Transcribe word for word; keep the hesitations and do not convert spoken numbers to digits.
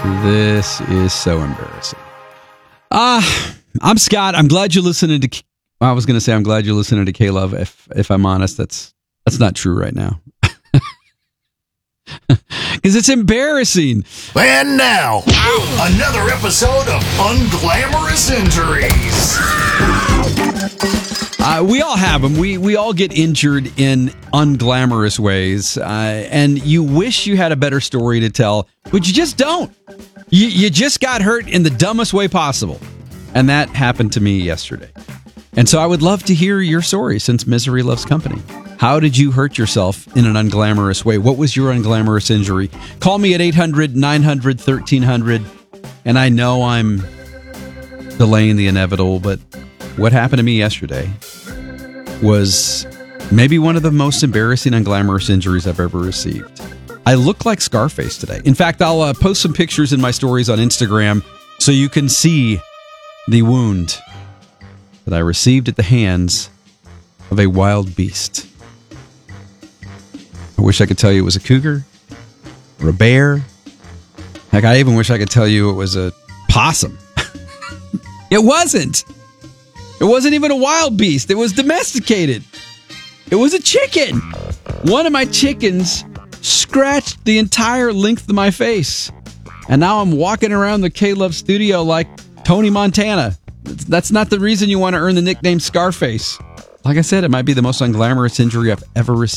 This is so embarrassing. Ah, uh, I'm Scott. I'm glad you're listening to. I was going to say I'm glad you're listening to K-Love. If if I'm honest, that's that's not true right now. Because it's embarrassing. And now, another episode of Unglamorous Injuries. Uh, we all have them. We we all get injured in unglamorous ways, uh, and you wish you had a better story to tell, but you just don't. You you just got hurt in the dumbest way possible, and that happened to me yesterday. And so I would love to hear your story, since misery loves company. How did you hurt yourself in an unglamorous way? What was your unglamorous injury? Call me at eight hundred, nine hundred, thirteen hundred. And I know I'm delaying the inevitable, but what happened to me yesterday was maybe one of the most embarrassing unglamorous injuries I've ever received. I look like Scarface today. In fact, I'll uh, post some pictures in my stories on Instagram so you can see the wound that I received at the hands of a wild beast. I wish I could tell you it was a cougar or a bear. Heck, I even wish I could tell you it was a possum. It wasn't. It wasn't even a wild beast. It was domesticated. It was a chicken. One of my chickens scratched the entire length of my face. And now I'm walking around the K-Love studio like Tony Montana. That's not the reason you want to earn the nickname Scarface. Like I said, it might be the most unglamorous injury I've ever received.